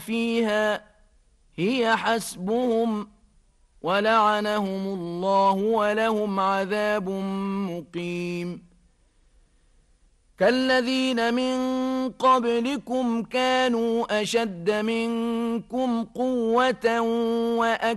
فيها هي حسبهم ولعنهم الله ولهم عذاب مقيم كالذين من قبلكم كانوا أشد منكم قوة وأكثر